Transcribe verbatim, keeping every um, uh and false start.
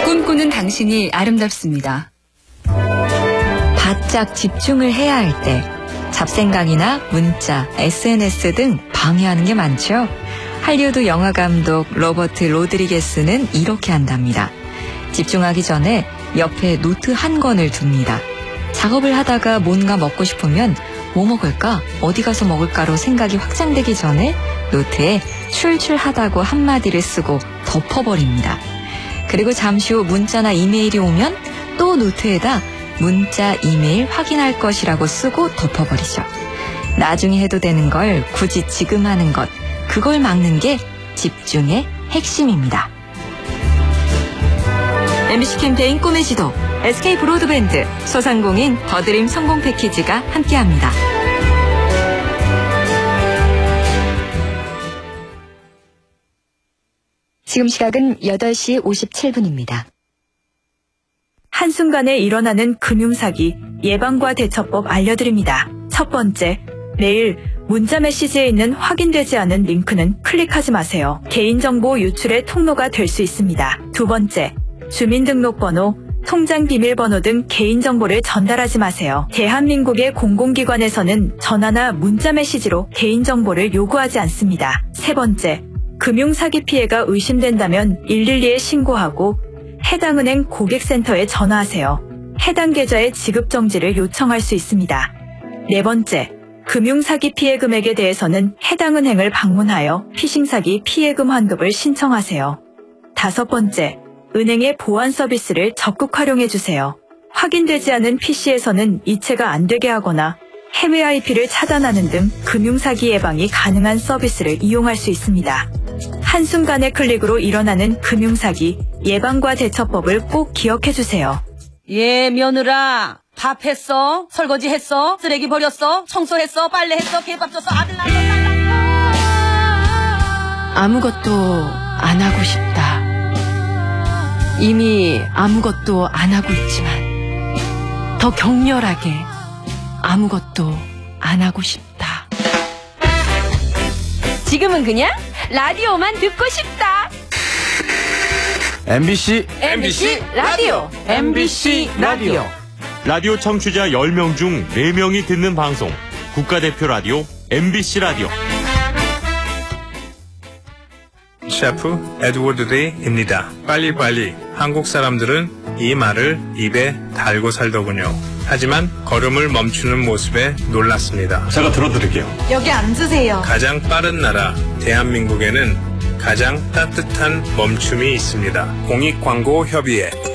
꿈꾸는 당신이 아름답습니다. 바짝 집중을 해야 할 때 잡생각이나 문자, 에스엔에스 등 방해하는 게 많죠. 할리우드 영화 감독 로버트 로드리게스는 이렇게 한답니다. 집중하기 전에 옆에 노트 한 권을 둡니다. 작업을 하다가 뭔가 먹고 싶으면 뭐 먹을까? 어디 가서 먹을까로 생각이 확장되기 전에 노트에 출출하다고 한마디를 쓰고 덮어버립니다. 그리고 잠시 후 문자나 이메일이 오면 또 노트에다 문자, 이메일 확인할 것이라고 쓰고 덮어버리죠. 나중에 해도 되는 걸 굳이 지금 하는 것, 그걸 막는 게 집중의 핵심입니다. 엠비씨 캠페인 꿈의 지도, 에스케이 브로드밴드, 소상공인 더드림 성공 패키지가 함께합니다. 지금 시각은 여덟 시 오십칠 분입니다. 한순간에 일어나는 금융사기 예방과 대처법 알려드립니다. 첫 번째, 매일 문자 메시지에 있는 확인되지 않은 링크는 클릭하지 마세요. 개인정보 유출의 통로가 될 수 있습니다. 두 번째, 주민등록번호, 통장 비밀번호 등 개인정보를 전달하지 마세요. 대한민국의 공공기관에서는 전화나 문자 메시지로 개인정보를 요구하지 않습니다. 세 번째, 금융사기 피해가 의심된다면 일일이에 신고하고 해당 은행 고객센터에 전화하세요. 해당 계좌의 지급 정지를 요청할 수 있습니다. 네 번째, 금융사기 피해 금액에 대해서는 해당 은행을 방문하여 피싱사기 피해금 환급을 신청하세요. 다섯 번째, 은행의 보안 서비스를 적극 활용해주세요. 확인되지 않은 피씨에서는 이체가 안 되게 하거나 해외 아이피를 차단하는 등 금융사기 예방이 가능한 서비스를 이용할 수 있습니다. 한순간의 클릭으로 일어나는 금융사기 예방과 대처법을 꼭 기억해주세요. 예, 며느라. 밥 했어? 설거지 했어? 쓰레기 버렸어? 청소했어? 빨래했어? 개밥 줬어? 아들 낳았어? 딸 낳았어? 아무것도 안 하고 싶다. 이미 아무것도 안 하고 있지만 더 격렬하게 아무것도 안 하고 싶다. 지금은 그냥 라디오만 듣고 싶다. 엠비씨 엠비씨 라디오. 엠비씨 라디오. 라디오 청취자 열 명 중 네 명이 듣는 방송 국가대표 라디오 엠비씨 라디오. 셰프 에드워드 데이입니다. 빨리빨리. 한국 사람들은 이 말을 입에 달고 살더군요. 하지만 걸음을 멈추는 모습에 놀랐습니다. 제가 들어드릴게요. 여기 앉으세요. 가장 빠른 나라 대한민국에는 가장 따뜻한 멈춤이 있습니다. 공익광고협의회